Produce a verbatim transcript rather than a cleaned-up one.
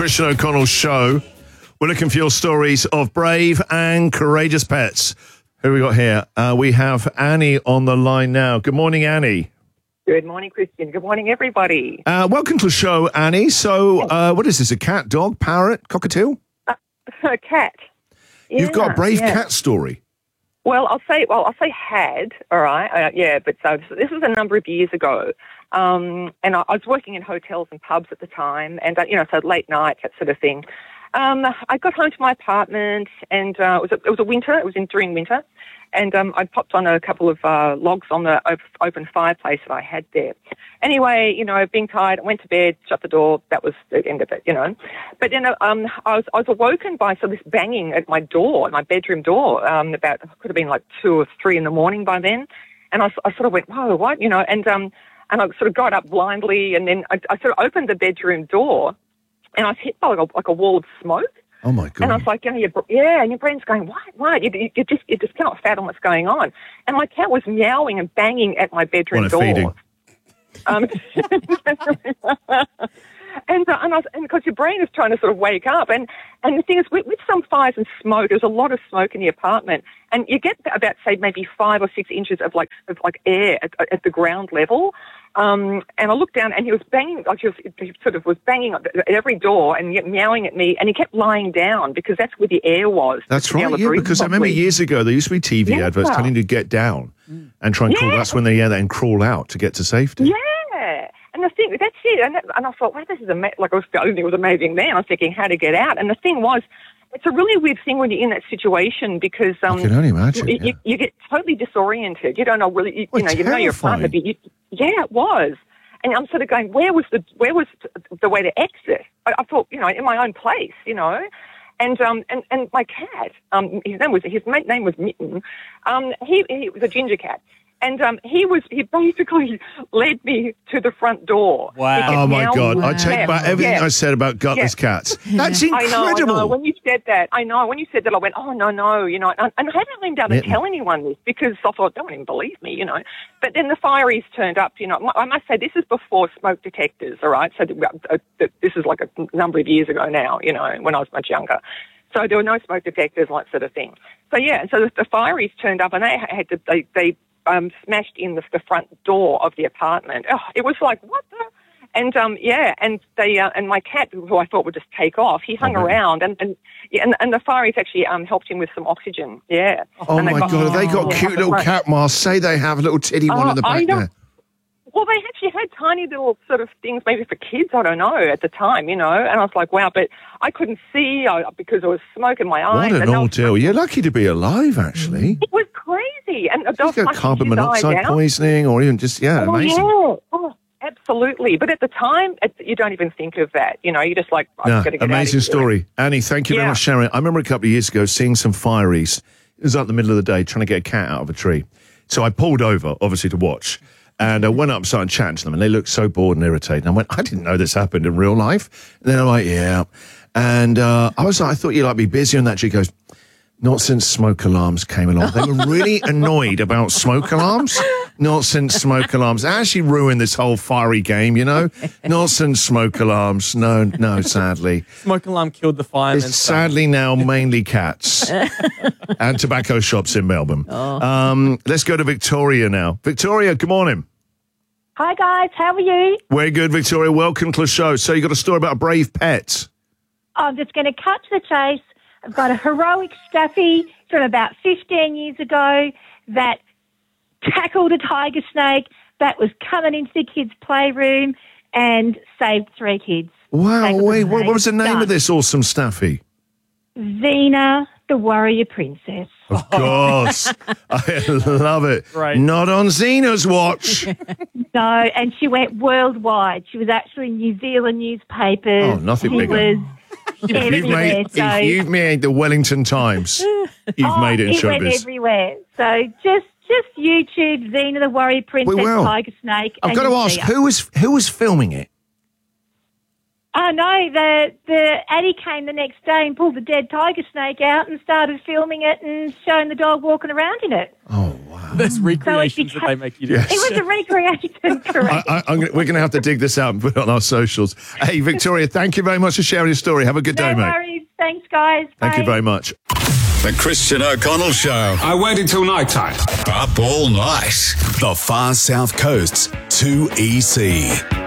Christian O'Connell Show. We're looking for your stories of brave and courageous pets. Who we got here? Uh, we have Annie on the line now. Good morning, Annie. Good morning, Christian. Good morning, everybody. Uh, welcome to the show, Annie. So, uh, what is this, a cat, dog, parrot, cockatiel? Uh, a cat. Yeah, You've got a brave yeah. cat story. Well, I'll say, well, I'll say had, all right, uh, yeah, but so, so this was a number of years ago, um, and I, I was working in hotels and pubs at the time, and, uh, you know, so late night, that sort of thing. Um, I got home to my apartment, and uh, it, was a, it was a winter, it was in during winter, and um, I popped on a couple of uh, logs on the op- open fireplace that I had there. Anyway, you know, being tired, I went to bed, shut the door, that was the end of it, you know. But then um, I, was, I was awoken by sort of this banging at my door, my bedroom door, um, about, could have been like two or three in the morning by then. And I, I sort of went, whoa, what, you know, and um, and I sort of got up blindly, and then I, I sort of opened the bedroom door, and I was hit by like a, like a wall of smoke. Oh, my God. And I was like, you know, your, yeah, and your brain's going, what, what? You, you, just, you just cannot fathom what's going on. And my cat was meowing and banging at my bedroom What a door. feeding. Um, and uh, and, I was, and because your brain is trying to sort of wake up. And, and the thing is, with, with some fires and smoke, there's a lot of smoke in the apartment. And you get about, say, maybe five or six inches of like of like air at, at the ground level. Um, and I looked down, and he was banging, like he, was, he sort of was banging at every door and yet meowing at me, and he kept lying down because that's where the air was. That's right, yeah, because I remember years ago there used to be T V yeah. adverts telling you to get down and try and crawl. Yeah. That's when they yeah, then crawl out to get to safety. Yeah. And the thing, that's it. And, that, and I thought, wow, this is amazing. Like, I was, I didn't think it was amazing then. I was thinking how to get out. And the thing was, it's a really weird thing when you're in that situation because um, I can only imagine. you, Yeah. you, you get totally disoriented. You don't know really, you, Well, you know, you know your partner, but you, yeah, it was. And I'm sort of going, where was the where was the way to exit? I, I thought, you know, in my own place, you know. And um and, and my cat, um, his name was his name was Mitten. Um, he he was a ginger cat. And um, he was he basically led me to the front door. Wow. Oh, my God. I take yeah. back everything yeah. I said about gutless yeah. cats. That's I know, incredible. I know. When you said that, I know. When you said that, I went, oh, no, no, you know. And, and I hadn't been able to Mitten. tell anyone this because I thought, don't even believe me, you know. But then the fireys turned up, you know. I must say, this is before smoke detectors, all right? So uh, this is like a number of years ago now, you know, when I was much younger. So there were no smoke detectors, like sort of thing. So, yeah, so the, the fireys turned up and they had to, they, they um, smashed in the, the front door of the apartment. Oh, it was like, what the? And, um, yeah, and they, uh, and my cat, who I thought would just take off, he hung Oh, really? around and, and, yeah, and, and the fireys actually, um, helped him with some oxygen. Yeah. Oh, And they my got- God. Have they got yeah, cute the little front- cat masks? Say they have a little titty one Oh, in the I back know. there. Well, they actually had tiny little sort of things, maybe for kids, I don't know, at the time, you know, and I was like, wow, but I couldn't see uh, because there was smoke in my eyes. What an and I was- ordeal. You're lucky to be alive, actually. It was crazy. And You get carbon monoxide poisoning or even just, yeah, Oh, amazing. yeah. Oh, absolutely. But at the time, it, you don't even think of that. You know, you're just like, I'm No, going to get amazing out of here. story. Annie, thank you very Yeah. much for sharing. I remember a couple of years ago seeing some fireys. It was up in the middle of the day trying to get a cat out of a tree. So I pulled over, obviously, to watch. And I went up and started chatting to them, and they looked so bored and irritated. And I went, I didn't know this happened in real life. And they're like, yeah. And uh, I was like, I thought you'd like be busy on that. She goes, not since smoke alarms came along. They were really annoyed about smoke alarms. Not since smoke alarms. It actually ruined this whole fiery game, you know? Not since smoke alarms. No, no, sadly. Smoke alarm killed the fireman. It's sadly now mainly cats and tobacco shops in Melbourne. Um, let's go to Victoria now. Victoria, good morning. Hi guys, how are you? We're good, Victoria. Welcome to the show. So you got a story about a brave pet. I'm just going to cut to the chase. I've got a heroic Staffy from about fifteen years ago that tackled a tiger snake that was coming into the kids' playroom and saved three kids. Wow, Tackled wait, the what, snake. what was the name Done. of this awesome Staffy? Xena, the warrior princess. Of course. I love it. Right. Not on Xena's watch. No, and she went worldwide. She was actually in New Zealand newspapers. Oh, nothing she bigger. was If you've, everywhere. made, so, if you've made the Wellington Times, you've oh, made it in it went showbiz. everywhere. So just just YouTube Xena, the warrior princess, will. tiger snake. I've and got to you'll ask, see her. who was who was filming it? Oh, no, the, the Addy came the next day and pulled the dead tiger snake out and started filming it and showing the dog walking around in it. Oh, wow. There's recreations So it that they make you do. Yes. It was a recreation, correct? I, I, I'm gonna, we're going to have to dig this out and put it on our socials. Hey, Victoria, thank you very much for sharing your story. Have a good day, no mate. worries. Thanks, guys. Thank Bye. you very much. The Christian O'Connell Show. I waited till night time. Up all night. The Far South Coast's two E C.